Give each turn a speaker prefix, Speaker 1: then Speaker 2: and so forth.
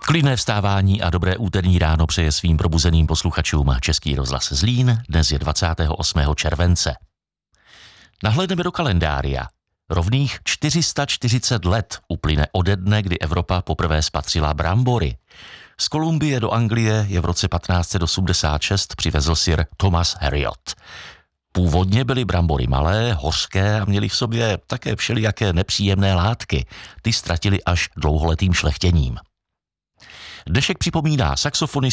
Speaker 1: Klidné vstávání a dobré úterní ráno přeje svým probuzeným posluchačům Český rozhlas Zlín. Dnes je 28. července. Nahlédneme do kalendária. Rovných 440 let uplyne ode dne, kdy Evropa poprvé spatřila brambory. Z Kolumbie do Anglie je v roce 1586 přivezl sir Thomas Harriot. Původně byly brambory malé, hořké a měly v sobě také všelijaké nepříjemné látky. Ty ztratili až dlouholetým šlechtěním. Dnešek připomíná saxofonistu